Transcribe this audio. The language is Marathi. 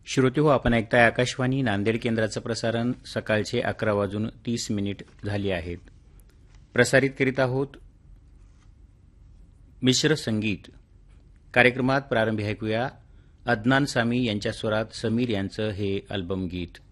श्रोते हो, आपण ऐकताय आकाशवाणी नांदेड केंद्राचं प्रसारण सकाळचे 11:30 झाले आहेत. प्रसारित करीत आहोत मिश्र संगीत. कार्यक्रमात प्रारंभी ऐकूया अदनान सामी यांच्या स्वरात समीर यांचं हे अल्बम गीत.